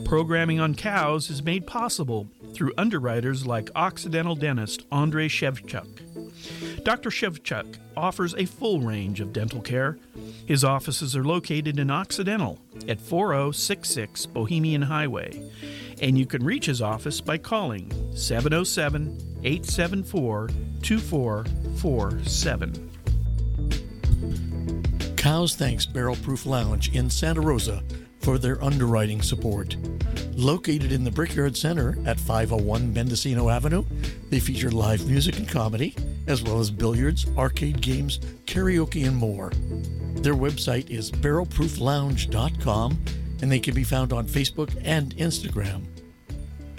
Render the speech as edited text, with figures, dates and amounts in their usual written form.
Programming on cows is made possible through underwriters like Occidental dentist Andrei Shevchuk. Dr. Shevchuk offers a full range of dental care. His offices are located in Occidental at 4066 Bohemian Highway, and you can reach his office by calling 707-874-2447. Cows thanks Barrel Proof Lounge in Santa Rosa for their underwriting support. Located in the Brickyard Center at 501 Mendocino Avenue, they feature live music and comedy, as well as billiards, arcade games, karaoke, and more. Their website is barrelprooflounge.com, and they can be found on Facebook and Instagram.